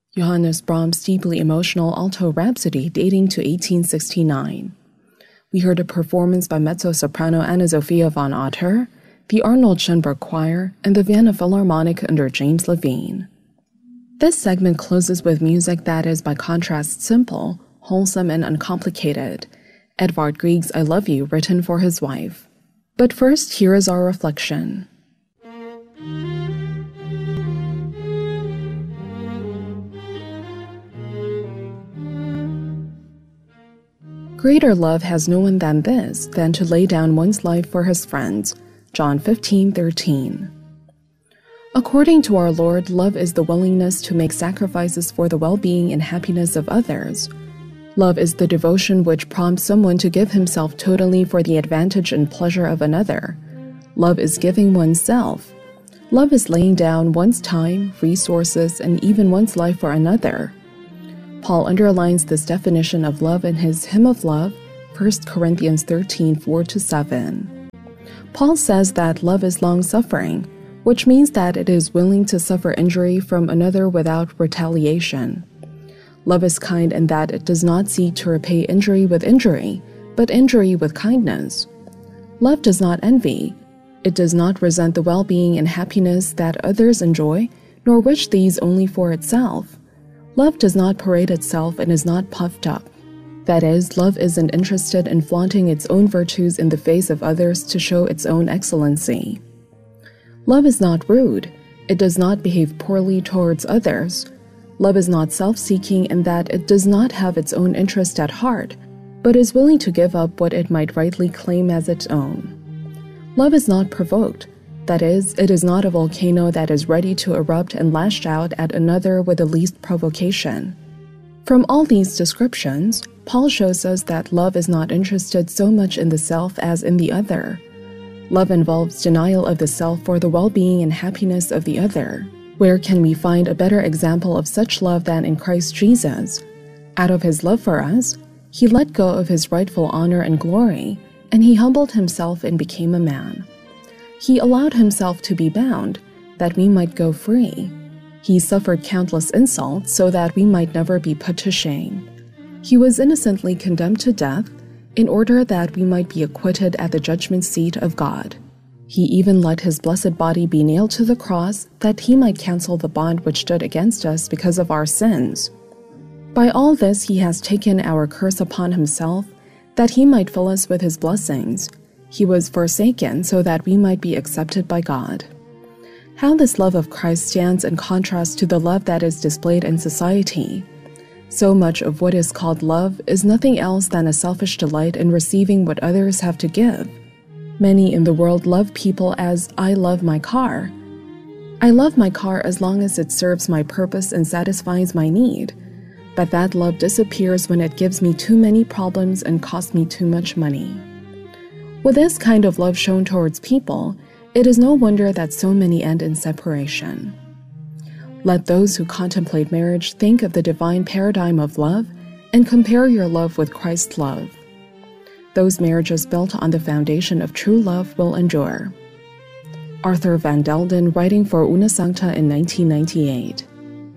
Johannes Brahms' deeply emotional alto rhapsody dating to 1869. We heard a performance by mezzo-soprano Anna-Sophia von Otter, the Arnold Schoenberg Choir, and the Vienna Philharmonic under James Levine. This segment closes with music that is by contrast simple, wholesome, and uncomplicated. Edvard Grieg's I Love You written for his wife. But first, here is our reflection. Greater love has no one than this, than to lay down one's life for his friends. John 15:13. According to our Lord, love is the willingness to make sacrifices for the well-being and happiness of others. Love is the devotion which prompts someone to give himself totally for the advantage and pleasure of another. Love is giving oneself. Love is laying down one's time, resources, and even one's life for another. Paul underlines this definition of love in his Hymn of Love, 1 Corinthians 13:4-7. Paul says that love is long-suffering, which means that it is willing to suffer injury from another without retaliation. Love is kind in that it does not seek to repay injury with injury, but injury with kindness. Love does not envy. It does not resent the well-being and happiness that others enjoy, nor wish these only for itself. Love does not parade itself and is not puffed up. That is, love isn't interested in flaunting its own virtues in the face of others to show its own excellency. Love is not rude. It does not behave poorly towards others. Love is not self-seeking in that it does not have its own interest at heart, but is willing to give up what it might rightly claim as its own. Love is not provoked. That is, it is not a volcano that is ready to erupt and lash out at another with the least provocation. From all these descriptions, Paul shows us that love is not interested so much in the self as in the other. Love involves denial of the self for the well-being and happiness of the other. Where can we find a better example of such love than in Christ Jesus? Out of his love for us, he let go of his rightful honor and glory, and he humbled himself and became a man. He allowed himself to be bound, that we might go free. He suffered countless insults so that we might never be put to shame. He was innocently condemned to death in order that we might be acquitted at the judgment seat of God. He even let his blessed body be nailed to the cross that he might cancel the bond which stood against us because of our sins. By all this he has taken our curse upon himself, that he might fill us with his blessings. He was forsaken so that we might be accepted by God. How this love of Christ stands in contrast to the love that is displayed in society. So much of what is called love is nothing else than a selfish delight in receiving what others have to give. Many in the world love people as I love my car. I love my car as long as it serves my purpose and satisfies my need. But that love disappears when it gives me too many problems and costs me too much money. With this kind of love shown towards people, it is no wonder that so many end in separation. Let those who contemplate marriage think of the divine paradigm of love and compare your love with Christ's love. Those marriages built on the foundation of true love will endure. Arthur Van Delden, writing for Una Sancta in 1998.